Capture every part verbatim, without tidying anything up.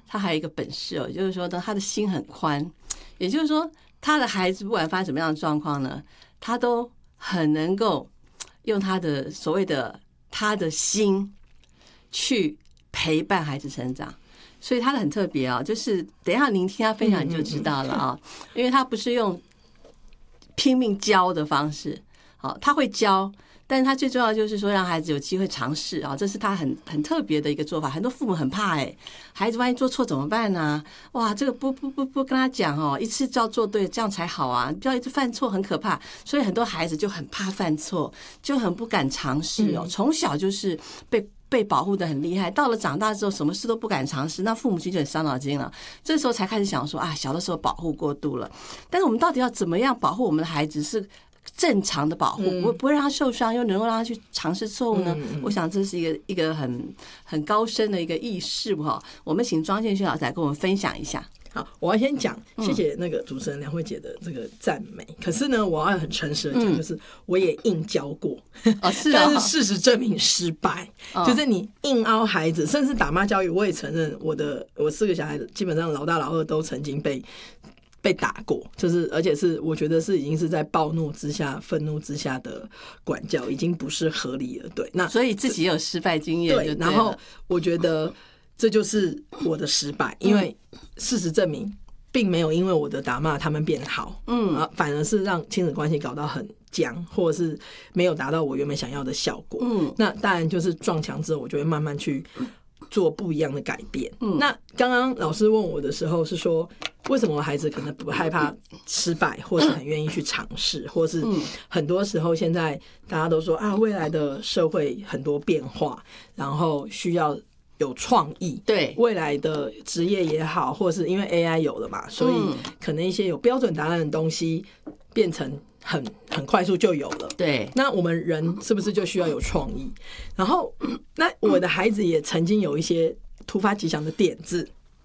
他还有一个本事哦，就是说呢，他的心很宽，也就是说，他的孩子不管发生什么样的状况呢，他都很能够用他的所谓的他的心去陪伴孩子成长。所以他的很特别啊，就是等一下您听他分享你就知道了啊，因为他不是用拼命教的方式，好，他会教。但是他最重要的就是说让孩子有机会尝试啊，这是他很很特别的一个做法。很多父母很怕哎、欸，孩子万一做错怎么办呢、啊？哇，这个不不不不跟他讲哦，一次就要做对，这样才好啊！不要一直犯错，很可怕。所以很多孩子就很怕犯错，就很不敢尝试哦。从小就是被被保护的很厉害，到了长大之后，什么事都不敢尝试，那父母亲就很伤脑筋了。这时候才开始想说啊，小的时候保护过度了。但是我们到底要怎么样保护我们的孩子是正常的保护，不不会让他受伤，又能够让他去尝试错误呢？我想这是一个一个很很高深的一个意识哈。我们请庄建勋老师来跟我们分享一下。 好，我要先讲，谢谢那个主持人梁慧姐的这个赞美。嗯、可是呢，我要很诚实的讲，就是我也硬教过， 哦是哦、 但是事实证明失败。哦、就是你硬凹孩子，甚至打骂教育，我也承认我的我四个小孩基本上老大老二都曾经被。被打过，就是而且是我觉得是已经是在暴怒之下、愤怒之下的管教，已经不是合理了。对，那所以自己也有失败经验。 对，然后我觉得这就是我的失败，因为事实证明，并没有因为我的打骂他们变好，嗯啊，反而是让亲子关系搞到很僵，或者是没有达到我原本想要的效果。嗯，那当然就是撞墙之后，我就会慢慢去做不一样的改变。嗯，那刚刚老师问我的时候是说，为什么孩子可能不害怕失败，或是很愿意去尝试，或是很多时候现在大家都说啊，未来的社会很多变化，然后需要有创意， 对未来的职业也好，或是因为 A I 有了嘛，所以可能一些有标准答案的东西变成很很快速就有了。 对， 那我们人是不是就需要有创意？然后，那我的孩子也曾经有一些突发奇想的点子，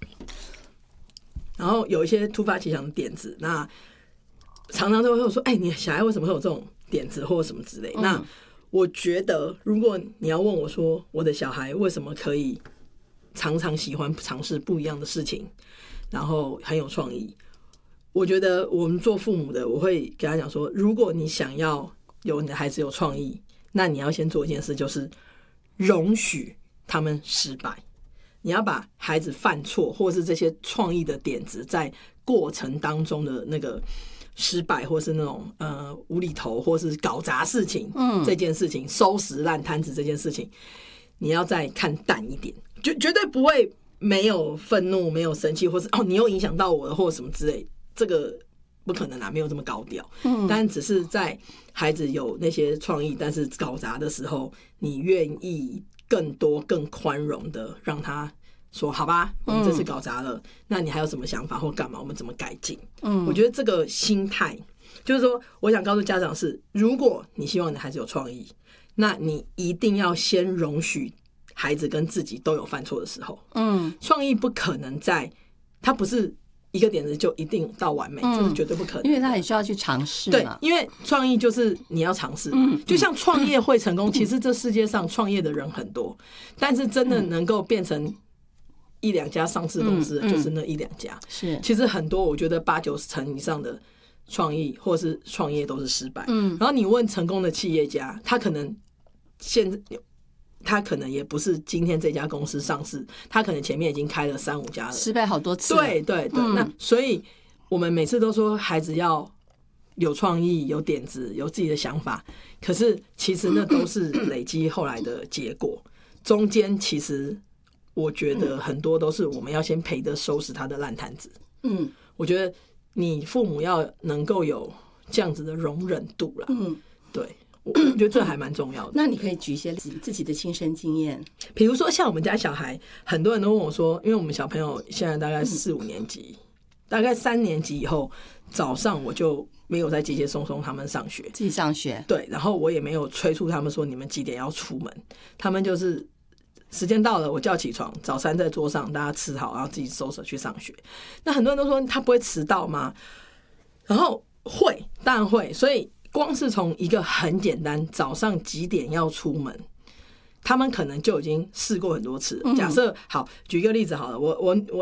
然后有一些突发奇想的点子，那常常都会说：“哎，你小孩为什么会有这种点子，或者什么之类？”嗯、那我觉得，如果你要问我说，我的小孩为什么可以常常喜欢尝试不一样的事情，然后很有创意，我觉得我们做父母的，我会跟他讲说，如果你想要有你的孩子有创意，那你要先做一件事，就是容许他们失败。你要把孩子犯错，或是这些创意的点子，在过程当中的那个失败，或是那种呃无厘头，或是搞砸事情，嗯，这件事情收拾烂摊子这件事情，你要再看淡一点，绝绝对不会没有愤怒，没有生气，或是哦你又影响到我了，或者什么之类，这个不可能啊，没有这么高调。嗯，但只是在孩子有那些创意，但是搞砸的时候，你愿意更多、更宽容的让他说：“好吧，我们这次搞砸了，嗯、那你还有什么想法或干嘛？我们怎么改进？”嗯，我觉得这个心态就是说，我想告诉家长是：如果你希望你的孩子有创意，那你一定要先容许孩子跟自己都有犯错的时候。嗯，创意不可能在，它不是一个点子就一定到完美，嗯、这是绝对不可能， 因为他很需要去尝试。 对，因为创意就是你要尝试。嗯，就像创业会成功，嗯、其实这世界上创业的人很多，但是真的能够变成一两家上市公司的就是那一两家。嗯嗯、是，其实很多我觉得八九十成以上的创意或是创业都是失败。嗯，然后你问成功的企业家，他可能现在。他可能也不是今天这家公司上市，他可能前面已经开了三五家了， 失败好多次。 对对对，嗯、那所以我们每次都说孩子要有创意、有点子、有自己的想法，可是其实那都是累积后来的结果。中间其实我觉得很多都是我们要先陪着收拾他的烂摊子。嗯，我觉得你父母要能够有这样子的容忍度啦。嗯，对。我觉得这还蛮重要的。 那你可以举一些自己的亲身经验， 比如说像我们家小孩，很多人都问我说，因为我们小朋友现在大概四五年级，嗯、大概三年级以后，早上我就没有再接接送送他们上学， 自己上学。 对，然后我也没有催促他们说你们几点要出门，他们就是时间到了我叫起床，早餐在桌上，大家吃好，然后自己收拾去上学。那很多人都说他不会迟到吗？然后会，当然会，所以。光是从一个很简单，早上几点要出门，他们可能就已经试过很多次。假设好，举一个例子好了，我我我